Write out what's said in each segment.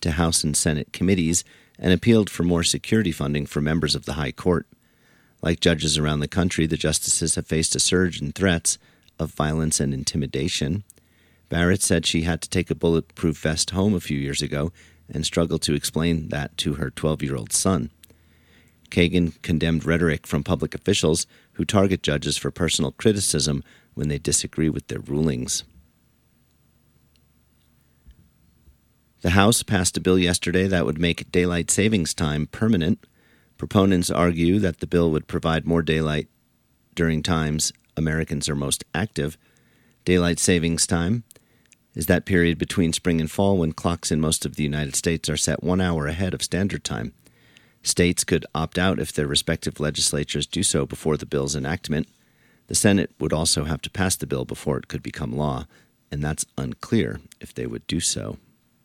to House and Senate committees and appealed for more security funding for members of the High Court. Like judges around the country, the justices have faced a surge in threats of violence and intimidation. Barrett said she had to take a bulletproof vest home a few years ago and struggled to explain that to her 12-year-old son. Kagan condemned rhetoric from public officials who target judges for personal criticism when they disagree with their rulings. The House passed a bill yesterday that would make daylight savings time permanent. Proponents argue that the bill would provide more daylight during times Americans are most active. Daylight savings time is that period between spring and fall when clocks in most of the United States are set 1 hour ahead of standard time. States could opt out if their respective legislatures do so before the bill's enactment. The Senate would also have to pass the bill before it could become law, and that's unclear if they would do so.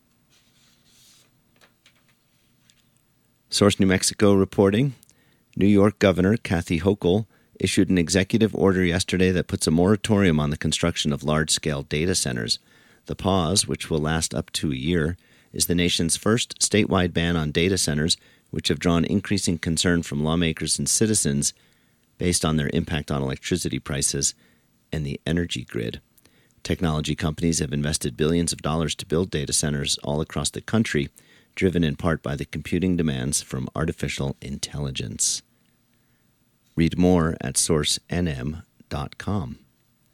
Source New Mexico reporting, New York Governor Kathy Hochul issued an executive order yesterday that puts a moratorium on the construction of large-scale data centers. The pause, which will last up to a year, is the nation's first statewide ban on data centers, which have drawn increasing concern from lawmakers and citizens based on their impact on electricity prices and the energy grid. Technology companies have invested billions of dollars to build data centers all across the country, driven in part by the computing demands from artificial intelligence. Read more at sourcenm.com.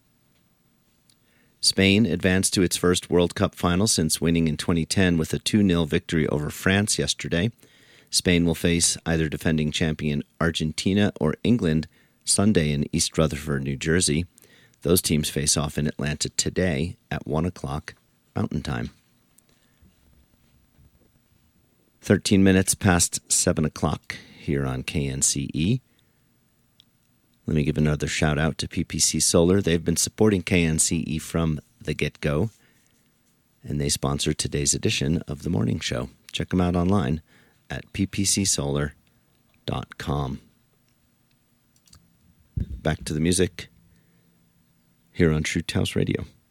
Spain advanced to its first World Cup final since winning in 2010 with a 2-0 victory over France yesterday. Spain will face either defending champion Argentina or England Sunday in East Rutherford, New Jersey. Those teams face off in Atlanta today at 1 o'clock Mountain Time. 13 minutes past 7 o'clock here on KNCE. Let me give another shout out to PPC Solar. They've been supporting KNCE from the get-go, and they sponsor today's edition of the morning show. Check them out online at ppcsolar.com. Back to the music here on Truth House Radio.